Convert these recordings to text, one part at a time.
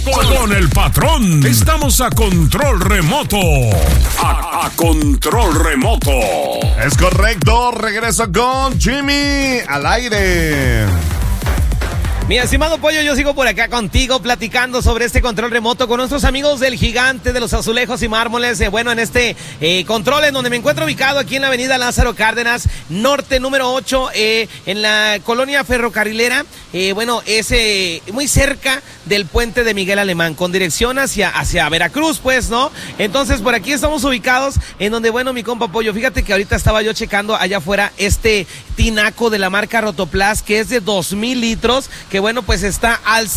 Con el patrón. Estamos a control remoto. A control remoto. Es correcto. Regreso con Jimmy al aire. Mi estimado Pollo, yo sigo por acá contigo platicando sobre este control remoto con nuestros amigos del Gigante de los Azulejos y Mármoles. Bueno, en este control en donde me encuentro ubicado aquí en la avenida Lázaro Cárdenas, norte número 8, en la colonia ferrocarrilera. Bueno, es muy cerca del puente de Miguel Alemán, con dirección hacia Veracruz, pues, ¿no? Entonces, por aquí estamos ubicados en donde, bueno, mi compa Pollo, fíjate que ahorita estaba yo checando allá afuera este tinaco de la marca Rotoplas, que es de 2,000 litros, que bueno, pues está al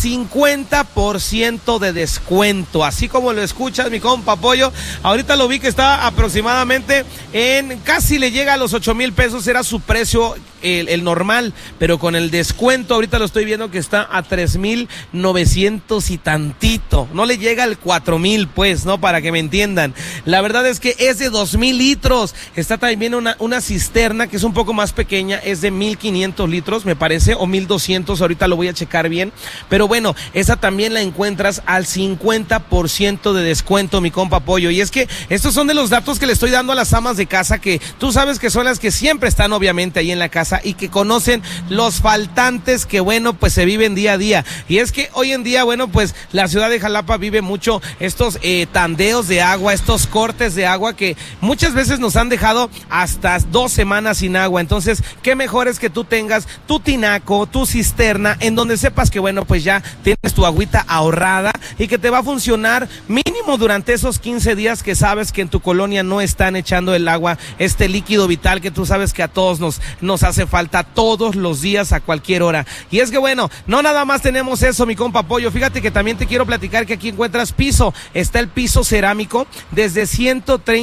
50% de descuento, así como lo escuchas, mi compa Pollo. Ahorita lo vi que está aproximadamente casi le llega a los 8,000 pesos, era su precio el normal, pero con el descuento ahorita lo estoy viendo que está a 3,900 y tantito, no le llega al 4,000, pues, ¿no? Para que me entiendan. La verdad es que es de 2,000 litros, está también una cisterna que es un poco más pequeña, es de 1,500 litros, me parece, o 1,200, ahorita lo voy a checar bien, pero bueno, esa también la encuentras al 50% de descuento, mi compa Pollo. Y es que estos son de los datos que le estoy dando a las amas de casa, que tú sabes que son las que siempre están obviamente ahí en la casa y que conocen los faltantes que, bueno, pues se viven día a día. Y es que hoy en día, bueno, pues la ciudad de Jalapa vive mucho estos tandeos de agua, estos cortes de agua que muchas veces nos han dejado hasta 2 semanas sin agua. Entonces, qué mejor es que tú tengas tu tinaco, tu cisterna, en donde sepas que, bueno, pues ya tienes tu agüita ahorrada y que te va a funcionar mínimo durante esos 15 días que sabes que en tu colonia no están echando el agua, este líquido vital que tú sabes que a todos nos hace falta todos los días a cualquier hora. Y es que, bueno, no nada más tenemos eso, mi compa Pollo. Fíjate que también te quiero platicar que aquí encuentras piso. Está el piso cerámico desde 130